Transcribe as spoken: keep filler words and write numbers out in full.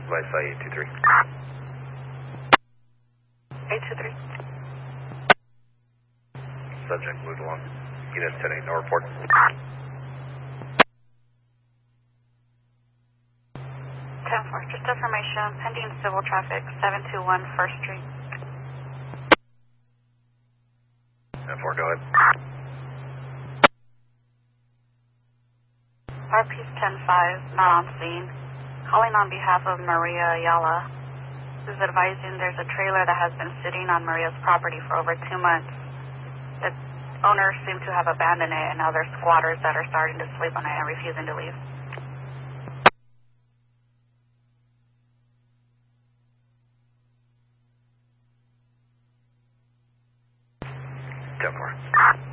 Vice eight two three. eight two three. Subject moved along. Unit ten eight, no report. ten four, just information, pending civil traffic, seven two one First Street. ten four, go ahead. R P ten five, not on scene. Calling on behalf of Maria Ayala. This is advising there's a trailer that has been sitting on Maria's property for over two months. The owners seem to have abandoned it, and now there's squatters that are starting to sleep on it and refusing to leave. ten four.